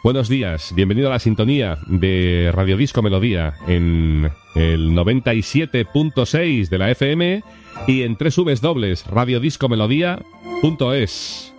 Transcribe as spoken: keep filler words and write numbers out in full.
Buenos días, bienvenido a la sintonía de Radio Disco Melodía en el noventa y siete punto seis de la F M y en tres w w w punto radio disco melodía punto es.